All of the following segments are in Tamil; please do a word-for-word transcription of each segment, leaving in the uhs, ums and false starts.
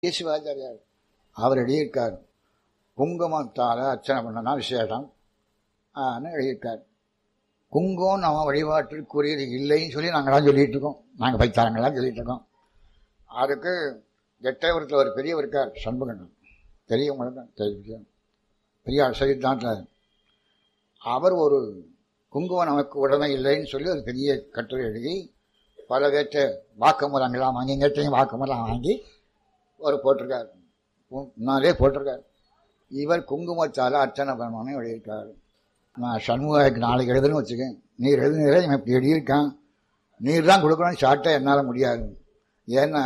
சிவாச்சாரியார் அவர் எழுதியிருக்கார். குங்குமத்தால அர்ச்சனை பண்ணனா விசேஷம் எழுதியிருக்கார். குங்குமம் நம்ம வழிபாட்டிற்குரியது இல்லைன்னு சொல்லி நாங்களாம் சொல்லிட்டு இருக்கோம். நாங்கள் பைத்தாரங்களாம் சொல்லிட்டு இருக்கோம். அதுக்கு எட்டயபுரத்தில் ஒரு பெரியவர் இருக்கார், சண்முகன், பெரியவங்களுக்கு தெரியும், பெரிய சித்தாந்தத்தில். அவர் ஒரு குங்குமம் நமக்கு உடனே இல்லைன்னு சொல்லி ஒரு பெரிய கட்டுரை எழுதி பல பேற்ற வாக்குமூலங்கள்லாம் வாங்கி எங்கேட்டையும் வாக்குமூலம் வாங்கி ஒரு போட்டிருக்கார், முன்னாலே போட்டிருக்கார். இவர் குங்குமத்தால் அர்ச்சனை பண்ணணும்னு எழுதியிருக்கார். நான் சண்முகாவுக்கு நாளைக்கு எழுதுன்னு வச்சுக்கேன், நீர் எழுதுனீரே இவன் இப்படி எழுதியிருக்கான், நீர் தான் கொடுக்கணும்னு ஷார்ட்டாக என்னால் முடியாது. ஏன்னா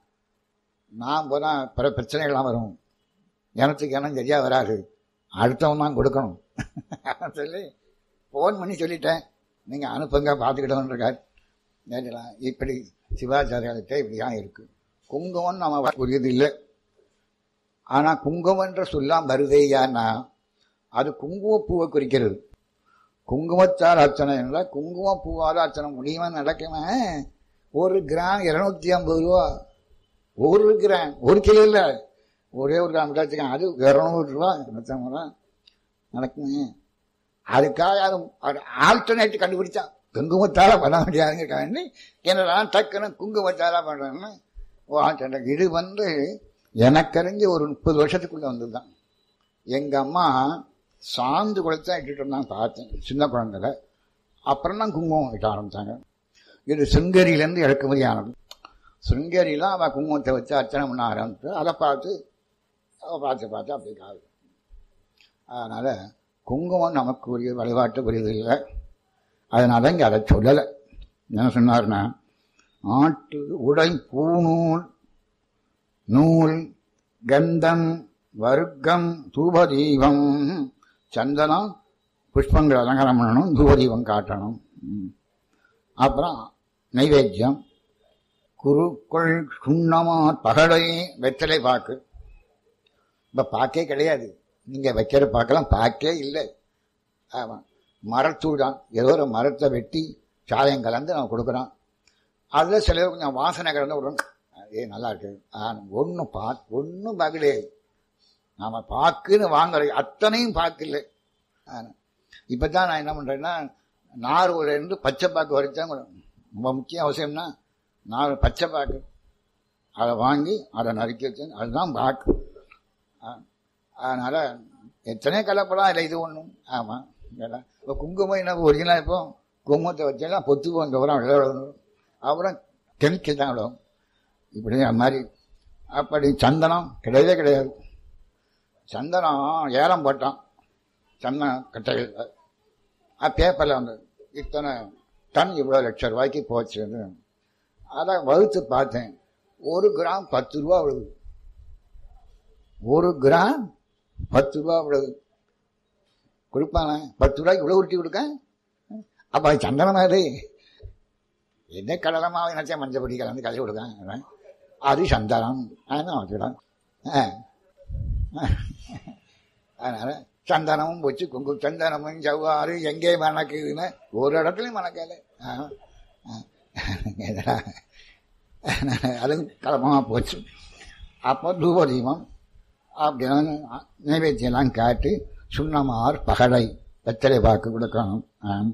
நான் போனால் பிற பிரச்சனைகள்லாம் வரும், எனத்துக்கு ஏன்னா சரியாக வராது, அடுத்தவன் தான் கொடுக்கணும் சொல்லி ஃபோன் பண்ணி சொல்லிட்டேன், நீங்கள் அனுப்புங்க பார்த்துக்கிட்டோன்னு இருக்கார். இப்படி சிவாச்சாரியார்கிட்ட இப்படிதான் இருக்கு. குங்குமம் நம்ம புரியுது இல்லை. ஆனால் குங்குமன்ற சொல்லாம் வருதையான்னா அது குங்குமப்பூவை குறிக்கிறது. குங்குமத்தால் அர்ச்சனை இல்லை, குங்குமப்பூவால் அர்ச்சனை முடியுமா நடக்குமே. ஒரு கிராம் இருநூத்தி ஐம்பது ரூபா, ஒரு கிராம் ஒரு கிலோ இல்லை, ஒரே ஒரு கிராம் வச்சுக்கேன், அது இருநூறு ரூபா இருநூத்தி ஐம்பது ரூபா நடக்குமே. அதுக்காக அது ஆல்டர்னேட் கண்டுபிடிச்சான், குங்குமத்தால பண்ண முடியாதுங்க. என்னடா டக்குன்னு குங்குமத்தால பண்றேன்னு ஆல்டர்னேட். இது வந்து எனக்கறிஞ்சு ஒரு முப்பது வருஷத்துக்குள்ள வந்ததுதான். எங்க அம்மா சாந்து குளத்தான் இட்டுட்டு இருந்தாங்க, பார்த்தேன் சின்ன குழந்தைல. அப்புறம் தான் குங்குமம் இட்ட ஆரம்பித்தாங்க. இது சிருங்கேரியிலேருந்து இறக்குமதி ஆனது. சிருங்கேரியிலாம் அவள் குங்குமத்தை வச்சு அர்ச்சனை பண்ண ஆரம்பிச்சு அதை பார்த்து அவள் பார்த்து பார்த்து அப்படி காது. அதனால் குங்குமம் நமக்கு உரிய வழிபாட்டு புரியுது இல்லை. அதனால இங்கே அதை சொல்லலை. என்ன சொன்னார்னா, ஆட்டு உடை பூநூல் நூல் கந்தம் வர்க்கம் தூபதீபம் சந்தனம் புஷ்பங்கள் அலங்காரம் பண்ணணும், தூபதீபம் காட்டணும். அப்புறம் நைவேத்தியம் குருக்கள் சுண்ணமார் பகடை வெத்தலை பாக்கு. இப்போ பாக்கே கிடையாது, நீங்கள் வைக்கிற பாக்கெல்லாம் பாக்கே இல்லை. ஆமாம், மரத்தூள் தான், ஏதோ ஒரு மரத்தை வெட்டி சாயம் கலந்து நம்ம கொடுக்குறோம். அதில் சில கொஞ்சம் வாசனை கலந்து விடணும், ஏ நல்லா இருக்கு. ஒன்றும் பா ஒன்றும் பார்க்கலையே, நாம் பாக்குன்னு வாங்குற அத்தனையும் பாக்கு இல்லை. இப்போ தான் நான் என்ன பண்ணுறேன்னா, நார் இருந்து பச்சை பாக்கு வரைத்தான் ரொம்ப முக்கிய அவசியம்னா நார் பச்சை பாக்கு அதை வாங்கி அதை நறுக்கி வச்சு அதுதான் பாக்கு. அதனால் எத்தனை கலப்படம் இல்லை, இது ஒன்றும். ஆமாம், இப்போ குங்குமம் என்ன ஒரிஜினலாக இப்போ குங்குமத்தை வச்செல்லாம் பொத்துக்கும், அங்கே வரும் விளை விடணும், அப்புறம் கெமிக்கல் தான் விடும். இப்படி அது மாதிரி. அப்படி சந்தனம் கிடையவே கிடையாது. சந்தனம் ஏலம் போட்டான், சந்தனம் கட்டைகள் பேப்பரில் வந்து இத்தனை டன் இவ்வளோ லட்சம் ரூபாய்க்கு போச்சு. அதை வகுத்து பார்த்தேன், ஒரு கிராம் பத்து ரூபா விழுது. ஒரு கிராம் பத்து ரூபா விழுது. கொடுப்பானே பத்து ரூபாய்க்கு இவ்வளோ உருட்டி கொடுக்க. அப்போ அது சந்தனமாக இது என்ன கடலமாக நினச்சா மஞ்சள் பொடி கலந்து கலந்து கொடுக்க, அது சந்தனம். அதுதான் வச்சுக்கலாம். அதனால் சந்தனமும் போச்சு, குங்கு சந்தனமும் ஜவ்வாறு எங்கே மணக்குதுன்னு ஒரு இடத்துலையும் மணக்கலை. அது கலமாக போச்சு. அப்போ தூபதீபம் அப்படின்னு நைவேத்தியெல்லாம் காட்டி சுண்ணமார் பகடை வெத்தலை பாக்கு கொடுக்கணும்.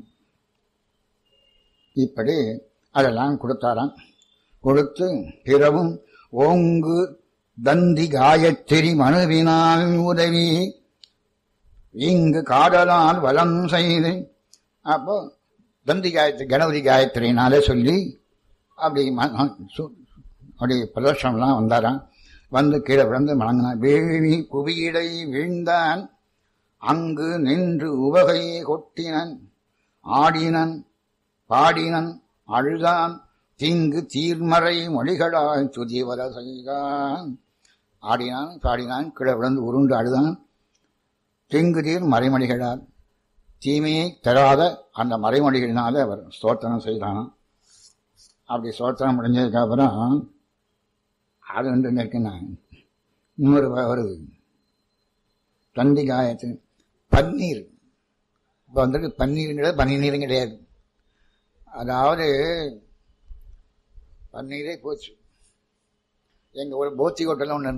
இப்படி அதெல்லாம் கொடுத்தாராம். கொடுத்து பிறவும் ஓங்கு தந்தி காயத்திரி மனுவினால் உதவி இங்கு காடலால் வலம் செய்து, அப்போ தந்தி காயத்ரி கணபதி காயத்ரினாலே சொல்லி அப்படி அப்படி பிரதர்ஷனம்லாம் வந்தாராம். வந்து கீழே விழுந்து மணங்கினான். வேவி குவியடை வீழ்ந்தான், அங்கு நின்று உவகை கொட்டினன், ஆடினன் பாடினன் அழுதான், தீங்கு தீர்மறை மொழிகளாய் துதிவர செய்தான். ஆடினான் பாடினான், கீழே விழுந்து உருண்டு அழுதான். தீங்கு தீர் மறைமொழிகளால் தீமையை தராத அந்த மறைமொழிகளினால அவர் ஸ்தோத்திரம் செய்தான். அப்படி ஸ்தோத்திரம் முடிஞ்சதுக்கப்புறம் அது வந்து இருக்குன்னா இன்னொரு வருது தந்தி காயத்து பன்னீர். இப்போ வந்துருக்கு பன்னீரும் கிடையாது, பனி நீரும் கிடையாது. அதாவது பன்னீரே போச்சு. எங்கள் ஒரு போத்தி ஹோட்டலில் ஒன்று